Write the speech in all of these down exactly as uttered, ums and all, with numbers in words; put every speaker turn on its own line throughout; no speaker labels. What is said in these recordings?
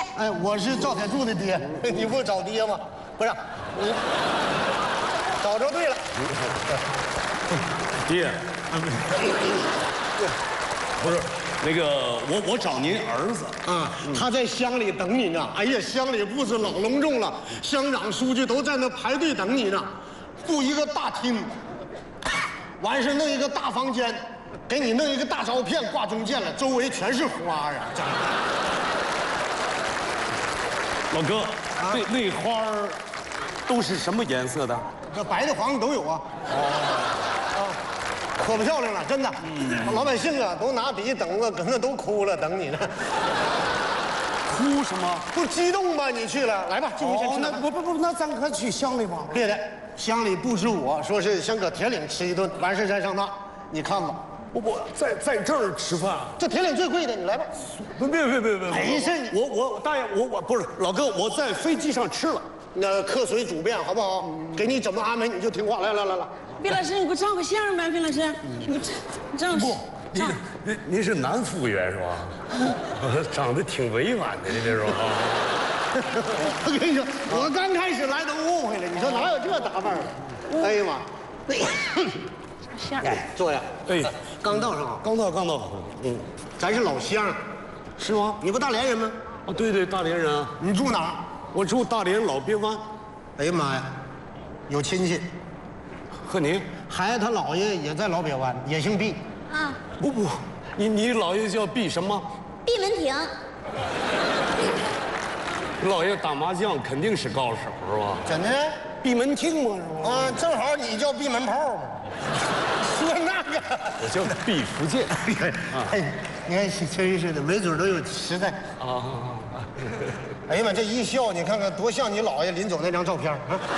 哎，我是赵铁柱的爹，你不找爹吗？不是，你找着对了。
爹，不是那个我我找您儿子
啊，他在乡里等你呢。哎呀，乡里布置老隆重了，乡长、书记都在那排队等你呢。布一个大厅，完事弄一个大房间，给你弄一个大照片挂中间了，周围全是花啊！真的。
老哥，那那花儿都是什么颜色的？
这白的、黄的都有啊。哦，啊，可漂亮了，真的。嗯，老百姓啊，都拿笔等着，搁那都哭了，等你呢。
哭什么？
不激动吗？你去了，来吧，进屋先吃。
那不不不，那咱可去乡里吧？
别的，乡里布置我说是先搁铁岭吃一顿，完事再上那，你看吧。
我我在在这儿吃饭，
这铁岭最贵的，你来吧。
别别别别别，
没事，
我我大爷，我我不是老哥，我在飞机上吃了。
那客随主便，好不好？给你怎么安排你就听话。来来来来，
毕老师，你给我照个相呗，毕老师，你这你这样
不，您您您是男服务员是吧？长得挺委婉的，这是吧？
我跟你说，我刚开始来都误会了，你说哪有这打扮？哎呀妈，那个
相，
哎，坐下。
哎，
刚到是吧？
刚到刚到，嗯，
咱是老乡，
是吗？
你不大连人吗？
哦，对对，大连人啊，
你住哪儿？
我住大连老鳖湾。
哎呀妈呀，有亲戚，
和您？
孩子他姥爷也在老鳖湾，也姓毕。
啊，
不不，你你姥爷叫毕什么？
毕文婷，
姥爷打麻将肯定是高手是吧？
真的？
闭门听嘛是吧？
啊，正好你叫闭门炮嘛。说那个，
我叫毕福建。
哎，你看真是的，没准都有实在。
啊，
哎呀妈，这一笑，你看看多像你姥爷临走那张照片啊！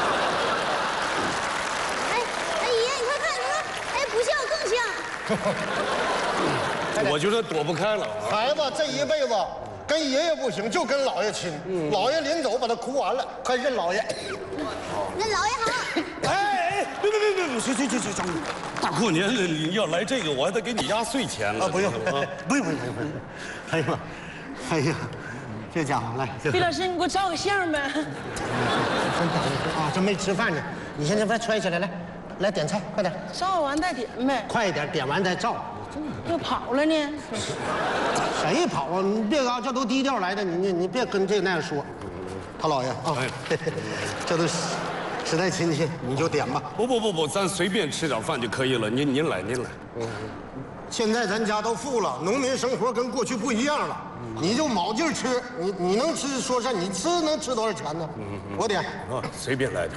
哎哎爷，你快看你看，哎不像更像。
我觉得躲不开了。
孩子这一辈子跟爷爷不行，就跟姥爷亲。姥爷临走把他哭完了，快认姥爷。
那老爷好。
哎哎，别别别别别，行行行行行，大过年的你要来这个，我还得给你压岁钱呢。
啊，不用，不用，不用，不用。哎呀妈，哎呀，这家伙来，
毕老师，你给我照个相呗。
真等啊，这没吃饭呢。你现在快揣起来，来，来点菜，快点，
照完再点呗。
快一点，点完再照。
又跑了呢。
谁跑啊？你别啊，这都低调来的，你你你别跟这那样说。他姥爷啊，这都是时代亲戚，你就点吧。
不不不不，咱随便吃点饭就可以了。您您来您来。
现在咱家都富了，农民生活跟过去不一样了。你就卯劲儿吃，你你能吃说事，你吃能吃多少钱呢？我点
啊，随便来点。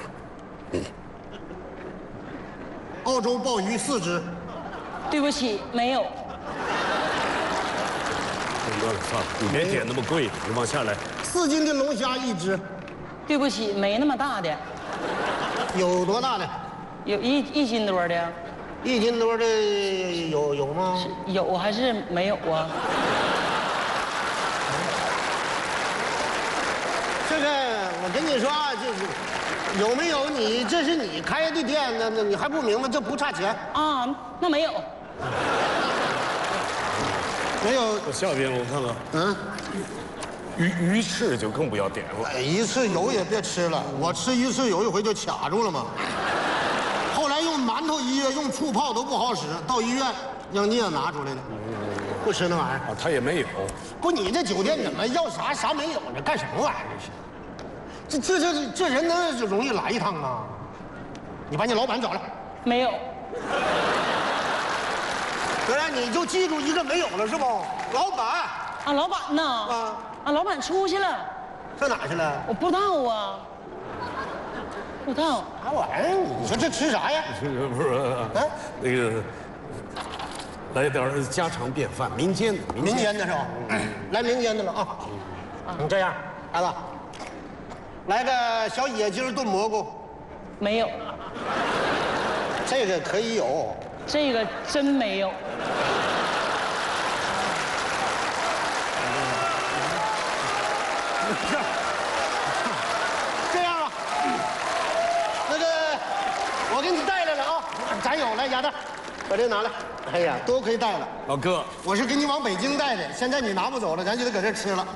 澳洲鲍鱼四只。
对不起，没有。
算了算了，你别点那么贵的，你往下来。
四斤的龙虾一只。
对不起，没那么大的。
有多大的？
有一一斤多的。
一斤多的有有吗？
有还是没有啊？
这个我跟你说啊，就是有没有你这是你开的店，那那你还不明白？这不差钱
啊，那没有。
没有。
我下边我看看，
嗯，
鱼鱼翅就更不要点了。
哎，一次油也别吃了，我吃一次有一回就卡住了嘛。后来用馒头掖，用醋泡都不好使，到医院让聂拿出来了，不吃那玩意儿。
啊，他也没有。
不，你这酒店怎么要啥啥没有呢？干什么玩意儿这是？这这这这人能容易来一趟啊？你把你老板找来。
没有。
原来你就记住一个没有了是不？老板
啊，老板呢？
啊
啊，老板出去了。
上哪去了？
我不知道啊。不知道。
啥玩意儿？你说这吃啥呀？
不是啊，那个来点家常便饭，民间的，
民间的是吧？来民间的了啊！你这样，孩子，来个小野鸡炖蘑菇。
没有。
这个可以有。
这个真没有。
这样吧，那个我给你带来了啊，咱有来，丫头，把这拿来。哎呀，都可以带了。
老哥，
我是给你往北京带的，现在你拿不走了，咱就得搁这吃了。